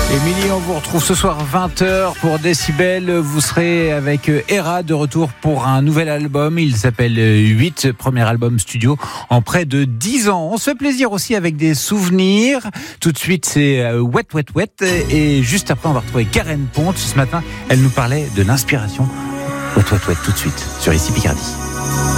Émilie, on vous retrouve ce soir 20h pour Décibel. Vous serez avec Hera de retour pour un nouvel album. Il s'appelle 8, premier album studio en près de 10 ans. On se fait plaisir aussi avec des souvenirs. Tout de suite, c'est Wet Wet Wet. Et juste après, on va retrouver Karen Ponte. Ce matin, elle nous parlait de l'inspiration. Wet Wet Wet tout de suite sur ici Picardie.